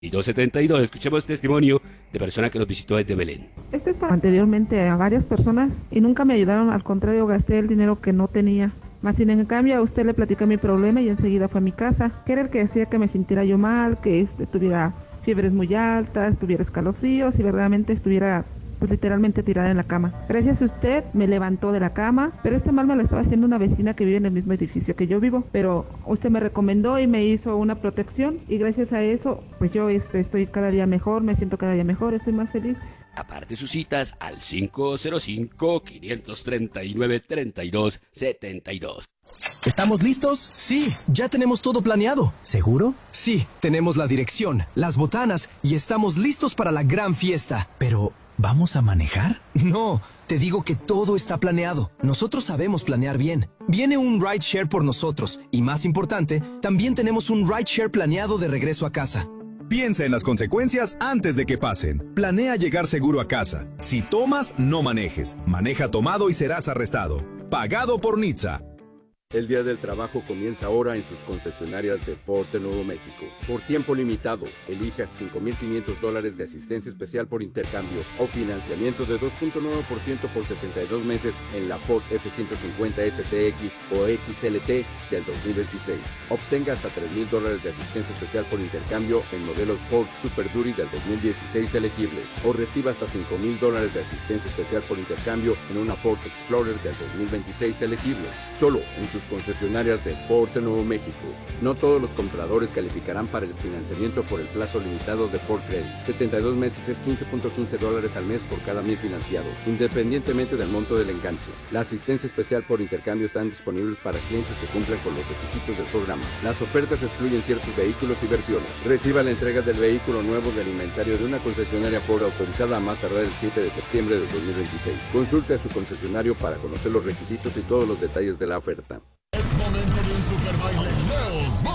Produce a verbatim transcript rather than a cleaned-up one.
Y dos setenta y dos, escuchemos testimonio de persona que nos visitó desde Belén. Esto es para anteriormente a varias personas y nunca me ayudaron, al contrario, gasté el dinero que no tenía. Más sin en cambio a usted le platicé mi problema y enseguida fue a mi casa, que era el que hacía que me sintiera yo mal, que este, tuviera fiebres muy altas, tuviera escalofríos y verdaderamente estuviera pues literalmente tirada en la cama. Gracias a usted me levantó de la cama, pero este mal me lo estaba haciendo una vecina que vive en el mismo edificio que yo vivo, pero usted me recomendó y me hizo una protección y gracias a eso pues yo este, estoy cada día mejor, me siento cada día mejor, estoy más feliz. Aparte sus citas al cinco cero cinco, cinco tres nueve, tres dos siete dos. ¿Estamos listos? Sí, ya tenemos todo planeado. ¿Seguro? Sí, tenemos la dirección, las botanas y estamos listos para la gran fiesta. Pero, ¿vamos a manejar? No, te digo que todo está planeado. Nosotros sabemos planear bien. Viene un rideshare por nosotros y, más importante, también tenemos un rideshare planeado de regreso a casa. Piensa en las consecuencias antes de que pasen. Planea llegar seguro a casa. Si tomas, no manejes. Maneja tomado y serás arrestado. Pagado por N H T S A. El Día del Trabajo comienza ahora en sus concesionarias de Ford de Nuevo México. Por tiempo limitado, elija cinco mil quinientos dólares de asistencia especial por intercambio o financiamiento de dos punto nueve por ciento por setenta y dos meses en la Ford F ciento cincuenta S T X o X L T del dos mil veintiséis. Obtenga hasta tres mil dólares de asistencia especial por intercambio en modelos Ford Super Duty del dos mil dieciséis elegibles. O reciba hasta cinco mil dólares de asistencia especial por intercambio en una Ford Explorer del dos mil veintiséis elegible. Solo en sus concesionarias de Ford de Nuevo México. No todos los compradores calificarán para el financiamiento por el plazo limitado de Ford Credit. setenta y dos meses es quince punto quince dólares al mes por cada mil financiados, independientemente del monto del enganche. La asistencia especial por intercambio están disponibles para clientes que cumplan con los requisitos del programa. Las ofertas excluyen ciertos vehículos y versiones. Reciba la entrega del vehículo nuevo del inventario de una concesionaria Ford autorizada a más tardar el siete de septiembre de dos mil veintiséis. Consulte a su concesionario para conocer los requisitos y todos los detalles de la oferta. Es momento de un super baile.